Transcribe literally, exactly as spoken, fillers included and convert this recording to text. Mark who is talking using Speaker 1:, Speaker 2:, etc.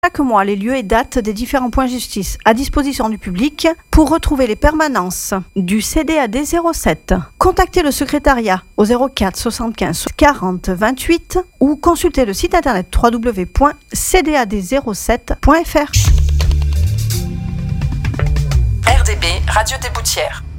Speaker 1: Chaque mois, les lieux et dates des différents points justice à disposition du public pour retrouver les permanences du C D A D zéro sept. Contactez le secrétariat au zéro quatre soixante-quinze quarante vingt-huit ou consultez le site internet w w w point c d a d zéro sept point f r.
Speaker 2: R D B, Radio des Boutières.